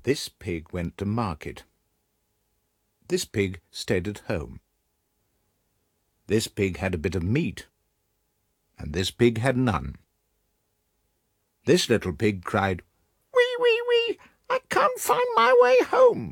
This pig went to market. This pig stayed at home. This pig had a bit of meat, and this pig had none. This little pig cried, "Wee, wee, wee! I can't find my way home."